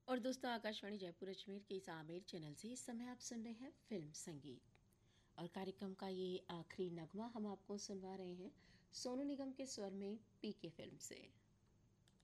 और दोस्तों, आकाशवाणी जयपुर अजमेर के इस आमेर चैनल से इस समय आप सुन रहे हैं फिल्म संगीत। और कार्यक्रम का ये आखिरी नगमा हम आपको सुनवा रहे हैं सोनू निगम के स्वर में पीके फिल्म से।